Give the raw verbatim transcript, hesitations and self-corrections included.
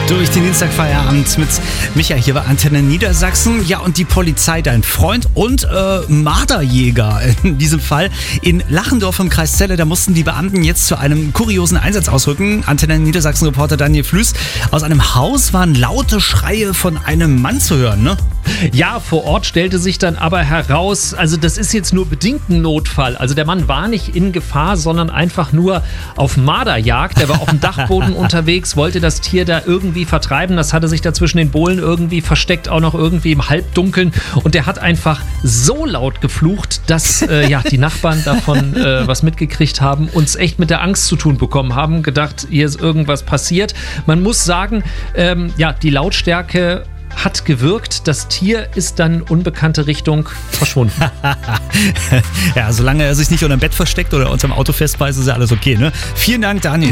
Durch den Dienstagfeierabend mit Micha hier bei Antenne Niedersachsen. Ja, und die Polizei, dein Freund und äh, Marderjäger in diesem Fall in Lachendorf im Kreis Celle. Da mussten die Beamten jetzt zu einem kuriosen Einsatz ausrücken. Antenne Niedersachsen-Reporter Daniel Flüß. Aus einem Haus waren laute Schreie von einem Mann zu hören, ne? Ja, vor Ort stellte sich dann aber heraus, also das ist jetzt nur bedingt ein Notfall. Also der Mann war nicht in Gefahr, sondern einfach nur auf Marderjagd. Der war auf dem Dachboden unterwegs, wollte das Tier da irgendwie vertreiben. Das hatte sich da zwischen den Bohlen irgendwie versteckt, auch noch irgendwie im Halbdunkeln. Und der hat einfach so laut geflucht, dass äh, ja, die Nachbarn davon äh, was mitgekriegt haben, uns echt mit der Angst zu tun bekommen haben, gedacht, hier ist irgendwas passiert. Man muss sagen, ähm, ja, die Lautstärke hat gewirkt. Das Tier ist dann unbekannte Richtung verschwunden. Ja, solange er sich nicht unter dem Bett versteckt oder unterm Auto festbeißt, ist ja alles okay, ne? Vielen Dank, Daniel.